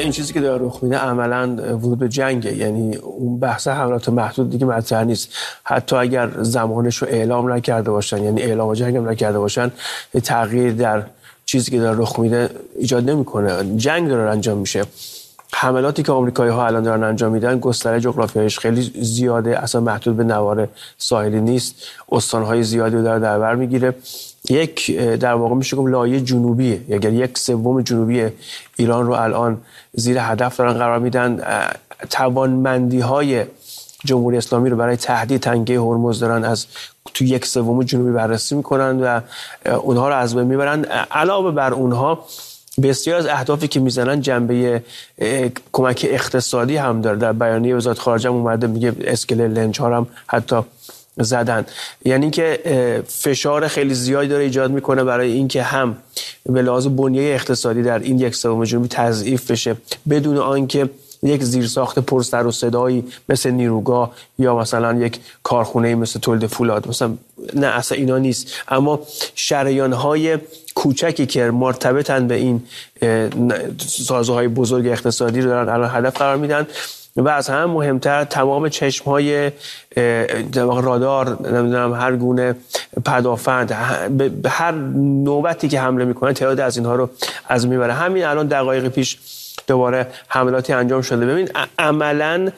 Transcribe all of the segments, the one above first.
این چیزی که داره رخ میده عملاً ورود به جنگه. یعنی اون بحث حملات محدود دیگه مطرح نیست. حتی اگر زمانش رو اعلام نکرده باشن، یعنی اعلام جنگ هم نکرده باشن، تغییر در چیزی که داره رخ میده ایجاد نمیکنه. جنگ داره انجام میشه. حملاتی که آمریکایی‌ها الان دارن انجام میدن گستره جغرافیاییش خیلی زیاده، اصلا محدود به نوار ساحلی نیست، استان‌های زیادی رو داره در بر میگیره. یک در واقع میشه گفت لایه جنوبیه، اگر 1/3 جنوبی ایران رو الان زیر هدف دارن قرار میدن. توانمندی‌های جمهوری اسلامی رو برای تهدید تنگه هرمز دارن از تو 1/3 جنوبی بررسی میکنن و اونها رو از بین میبرن. علاوه بر اونها بسیار از اهدافی که میزنن جنبه کمک اقتصادی هم داره. در بیانیه وزارت خارجه اومده میگه اسکله لنج ها هم حتی زدن. یعنی که فشار خیلی زیادی داره ایجاد میکنه برای اینکه هم به لحاظ بنیه اقتصادی در این 1/3 جنوبی تضعیف بشه بدون آنکه یک زیرساخت پر سر و صدایی مثل نیروگاه یا مثلا یک کارخونه مثل تولید فولاد مثلا، نه اصلا اینا نیست. اما شریان‌های کوچکی که مرتبطن به این سازوهای بزرگ اقتصادی رو دارن الان هدف قرار میدن. و از همه مهمتر تمام چشم‌های رادار، نمیدونم هر گونه پدافند، به هر نوبتی که حمله میکنه تعداد از اینها رو از میبره. همین الان دقایق پیش دوباره حملاتی انجام شده. ببین عملاً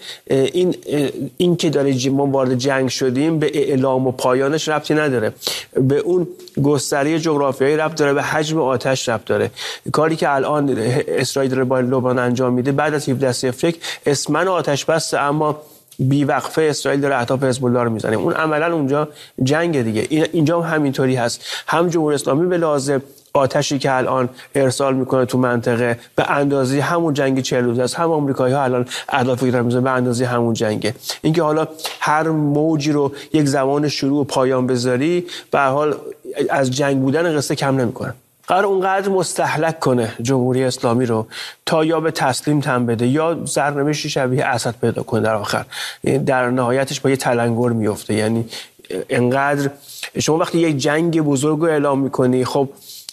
این که داره ما وارد جنگ شدیم به اعلام و پایانش ربطی نداره، به اون گستره جغرافیایی ربط داره، به حجم آتش ربط داره. کاری که الان اسرائیل داره با لبنان انجام میده بعد از 17/01 اسمن آتش بس، اما بی وقفه اسرائیل داره اهداف حزب الله رو میزنه. اون عملاً اونجا جنگ دیگه. اینجا هم همینطوری هست. هم جمهوری اسلامی به لحاظ آتشی که الان ارسال میکنه تو منطقه به اندازه همون جنگ 40 روز است، هم آمریکایی‌ها الان اهدافی دارن میزنن به اندازه همون جنگه. اینکه حالا هر موجی رو یک زمان شروع و پایان بذاری به هر حال از جنگ بودن قصه کم نمیکنه. قرار اونقدر مستهلک کنه جمهوری اسلامی رو تا یا به تسلیم تن بده یا سرنوشتی شبیه اسد پیدا کنه در آخر. در نهایتش با یه تلنگر میفته. یعنی انقدر شما وقتی یک جنگ بزرگ رو اعلام میکنی، خب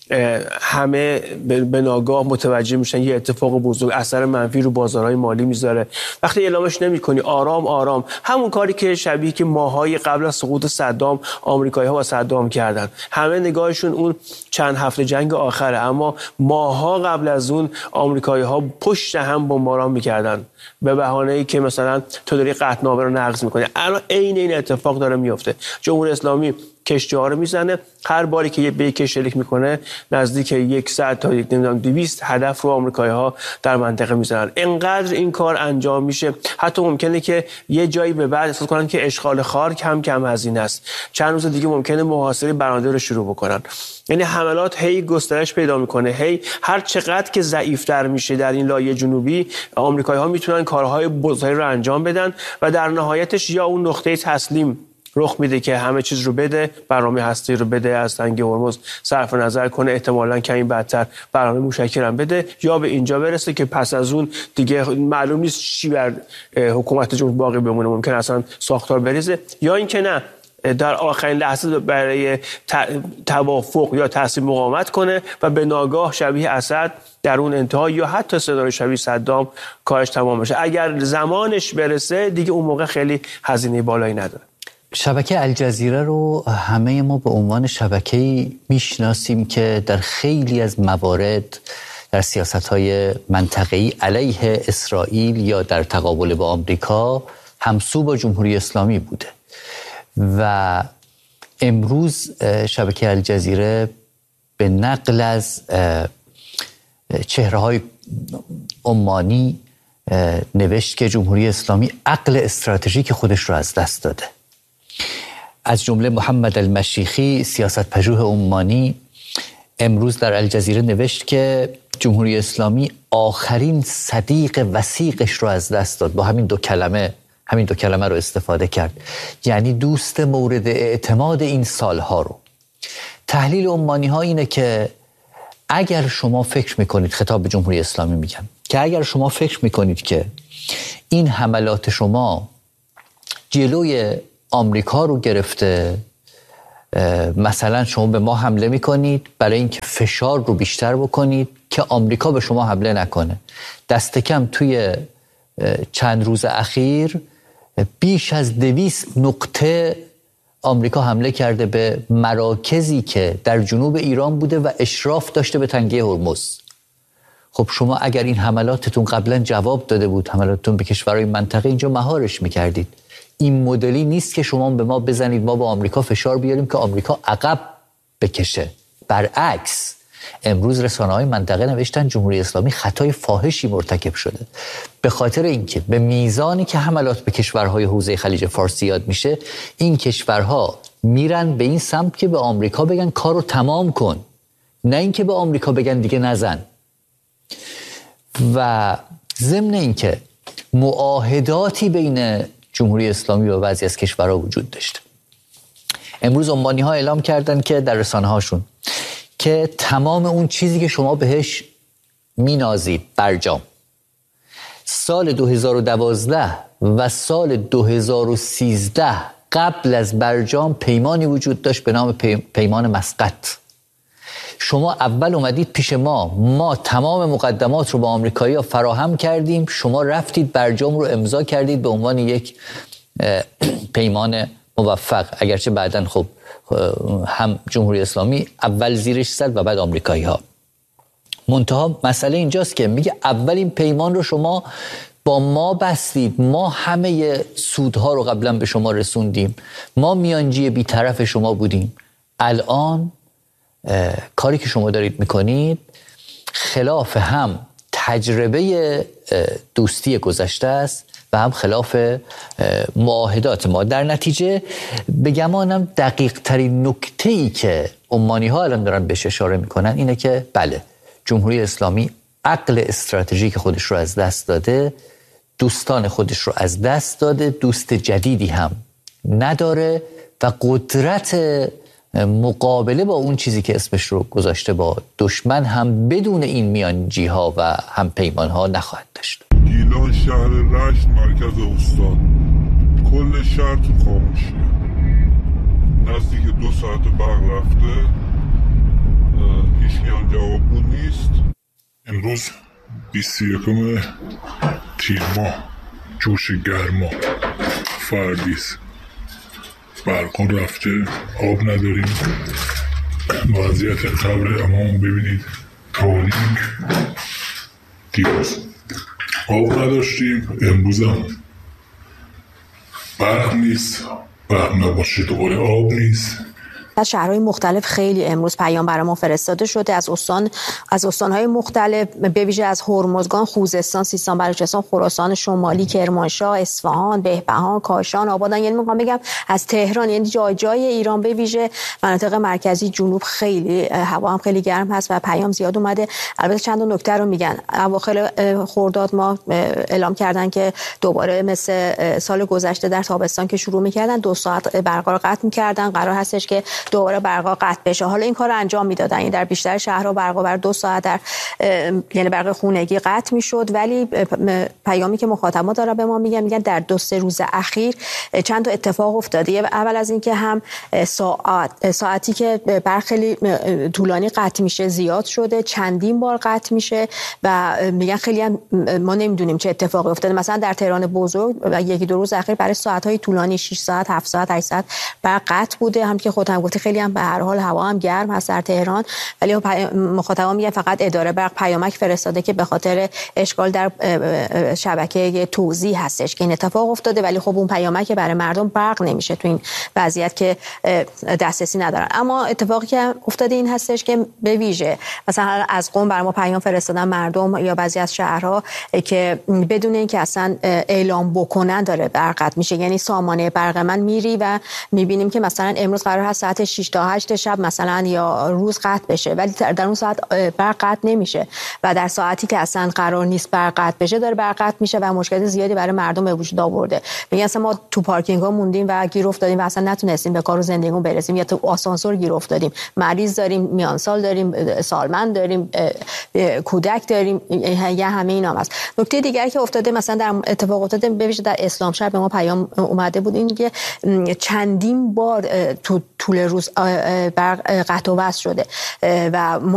همه به ناگاه متوجه میشن یه اتفاق بزرگ اثر منفی رو بازارهای مالی میذاره. وقتی اعلامش نمی‌کنی آرام آرام، همون کاری که شبیه که ماهای قبل از سقوط صدام آمریکایی‌ها با صدام کردن، همه نگاهشون اون چند هفته جنگ آخره، اما ماها قبل از اون آمریکایی‌ها پشت هم بمباران میکردن به بهانه‌ای که مثلا تو داری قطعنامه رو نقض می‌کنی. الان عین این اتفاق داره میفته. جمهوری اسلامی کشتی‌ها رو میزنه، هر باری که به یک شلیک میکنه نزدیک 100 تا 200 هدف رو آمریکایی‌ها در منطقه میزنن. اینقدر این کار انجام میشه حتی ممکنه که یه جایی به بعد احساس کنن که اشغال خار کم هزینه است، چند روز دیگه ممکنه محاصره برنده رو شروع بکنن. یعنی حملات هی گسترش پیدا میکنه، هی هر چقدر که ضعیف‌تر میشه در این لایه جنوبی آمریکایی‌ها میتونن کارهای بزرگی رو انجام بدن و در نهایتش یا اون نقطه تسلیم رخ میده که همه چیز رو بده، برنامه هستی رو بده، از تنگه هرمز صرف نظر کنه، احتمالاً کمی بدتر برنامه موشکی رو بده، یا به اینجا برسه که پس از اون دیگه معلوم نیست چی بر حکومت جمهوری باقی بمونه، ممکن اصلا ساختار بریزه، یا اینکه نه در آخرین لحظه برای توافق یا تسلیم مقاومت کنه و به ناگاه شبیه اسد در اون انتها یا حتی صدای شبیه صدام کارش تمام بشه. اگر زمانش برسه دیگه اون موقع خیلی هزینه بالایی نداره. شبکه الجزیره رو همه ما به عنوان شبکه‌ای میشناسیم که در خیلی از موارد در سیاست‌های منطقه‌ای علیه اسرائیل یا در تقابل با آمریکا همسو با جمهوری اسلامی بوده و امروز شبکه الجزیره به نقل از چهره‌های عمانی نوشت که جمهوری اسلامی عقل استراتژیک خودش رو از دست داده. از جمله محمد المشیخی سیاست‌پژوه عمانی امروز در الجزیره نوشت که جمهوری اسلامی آخرین صدیق وثیقش رو از دست داد. با همین دو کلمه رو استفاده کرد، یعنی دوست مورد اعتماد این سالها رو. تحلیل عمانی ها اینه که اگر شما فکر میکنید، خطاب به جمهوری اسلامی میگم، که اگر شما فکر میکنید که این حملات شما جلوی آمریکا رو گرفته، مثلا شما به ما حمله میکنید برای اینکه فشار رو بیشتر بکنید که آمریکا به شما حمله نکنه. دست کم توی چند روز اخیر بیش از 200 نقطه آمریکا حمله کرده به مراکزی که در جنوب ایران بوده و اشراف داشته به تنگه هرمز. خب شما اگر این حملاتتون قبلا جواب داده بود، حملاتتون به کشورهای منطقه، اینجا مهارش میکردید. این مدلی نیست که شما به ما بزنید ما با آمریکا فشار بیاریم که آمریکا عقب بکشه. برعکس، امروز رسانه‌های منطقه نوشتن جمهوری اسلامی خطای فاحشی مرتکب شده، به خاطر اینکه به میزانی که حملات به کشورهای حوزه خلیج فارس زیاد میشه، این کشورها میرن به این سمت که به آمریکا بگن کارو تمام کن، نه اینکه به آمریکا بگن دیگه نزن. و ضمن اینکه معاهداتی بین جمهوری اسلامی و بعضی از کشورها وجود داشته. امروز عمانی‌ها اعلام کردن که در رسانه‌هاشون که تمام اون چیزی که شما بهش مینازید، برجام، سال 2012 و سال 2013 قبل از برجام پیمانی وجود داشت به نام پیمان مسقط. شما اول اومدید پیش ما تمام مقدمات رو با آمریکایی‌ها فراهم کردیم، شما رفتید برجام رو امضا کردید به عنوان یک پیمان موفق، اگرچه بعداً خب هم جمهوری اسلامی اول زیرش زد و بعد آمریکایی‌ها. منتها مسئله اینجاست که میگه اول این پیمان رو شما با ما بستید، ما همه سودها رو قبلا به شما رسوندیم، ما میانجی بی‌طرف شما بودیم. الان کاری که شما دارید میکنید خلاف هم تجربه دوستی گذشته است و هم خلاف معاهدات ما. در نتیجه به گمانم دقیق ترین نکته‌ای که عمانی ها الان دارن بهش اشاره میکنن اینه که بله، جمهوری اسلامی عقل استراتژیک خودش رو از دست داده، دوستان خودش رو از دست داده، دوست جدیدی هم نداره و قدرت مقابله با اون چیزی که اسمش رو گذاشته با دشمن هم بدون این میانجی ها و هم پیمان ها نخواهد داشت. گیلان شهر رشت مرکز استان، کل شهر تو خاموشیه، نزدیک 2 ساعت برق رفته، هیچ هم جوابگو نیست. امروز 21 تیر ماه، جوش گرما، فردیس، برق رفته، آب نداریم. وضعیت قبر امام ببینید، تاریک، دیروز آب نداشتیم، امروز هم برق نیست، برق نباشه دوباره آب نیست. از شهرهای مختلف خیلی امروز پیام برای ما فرستاده شده، از استانهای مختلف، به ویژه از هرمزگان، خوزستان، سیستان بلوچستان، خراسان شمالی، کرمانشاه، اصفهان، بهبهان، کاشان، آبادان، یعنی میخوام بگم از تهران، یعنی جای ایران به ویژه مناطق مرکزی، جنوب خیلی هوا هم خیلی گرم هست و پیام زیاد اومده. البته چند نکته رو میگن. اواخر خرداد ما اعلام کردن که دوباره مثل سال گذشته در تابستان که شروع میکردن 2 ساعت برق رو قطع میکردن، قرار هستش که دوباره برق قطع بشه. حالا این کار رو انجام میدادن، این در بیشتر شهرها برق بر 2 ساعت در یعنی برق خونگی قطع میشد. ولی پیامی که مخاطبا داره به ما میگن در 2-3 روز اخیر چند تا اتفاق افتاده. اول از این که هم ساعتی که برق خیلی طولانی قطع میشه زیاد شده، چندین بار قطع میشه و میگن خیلی هم ما نمیدونیم چه اتفاقی افتاده. مثلا در تهران بزرگ 1-2 روز اخیر برای ساعت‌های طولانی 6 ساعت، 7 ساعت، 8 ساعت برق قطع بوده. هم که خودم گفتی خیلی هم به هر حال هوا هم گرم هست در تهران، ولی مخاطبان میگن فقط اداره برق پیامک فرستاده که به خاطر اشکال در شبکه توزیع هستش که این اتفاق افتاده، ولی خب اون پیامک برای مردم برق نمیشه تو این وضعیت که دسترسی ندارن. اما اتفاقی که افتاده این هستش که به ویژه مثلا از قم برای ما پیام فرستادن مردم یا بعضی از شهرها که بدون اینکه اصلا اعلام بکنن داره برق قطع میشه. یعنی سامانه برق من میری و میبینیم که مثلا امروز قرار هست ساعت 6 تا 8 شب مثلا یا روز قطع بشه، ولی در اون ساعت برق قطع نمیشه و در ساعتی که اصلا قرار نیست برق قطع بشه داره برق قطع میشه و مشکل زیادی برای مردم به وجود آورده. میگن اصلا ما تو پارکینگ ها موندیم و گیر افتادیم و اصلا نتونستیم به کار و زندگیمون برسیم، یا تو آسانسور گیر افتادیم، مریض داریم، میانسال داریم، سالمند داریم، کودک داریم، یا همه اینا هست. نکته دیگری که افتاده مثلا در اتفاق افتاده به ویژه در اسلام شهر به ما پیام اومده بود این که چندین بار تو طول روز برق قطع و وصل شده و